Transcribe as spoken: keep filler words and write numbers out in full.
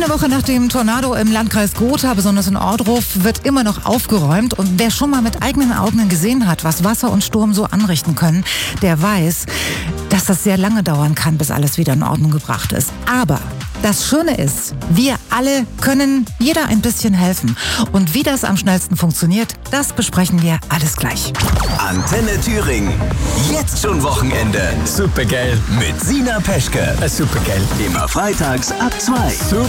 Eine Woche nach dem Tornado im Landkreis Gotha, besonders in Ohrdruf, wird immer noch aufgeräumt. Und wer schon mal mit eigenen Augen gesehen hat, was Wasser und Sturm so anrichten können, der weiß, dass das sehr lange dauern kann, bis alles wieder in Ordnung gebracht ist. Aber das Schöne ist, wir alle können jeder ein bisschen helfen. Und wie das am schnellsten funktioniert, das besprechen wir alles gleich. Antenne Thüringen. Jetzt schon Wochenende. Supergeil. Mit Sina Peschke. Supergeil. Immer freitags ab zwei.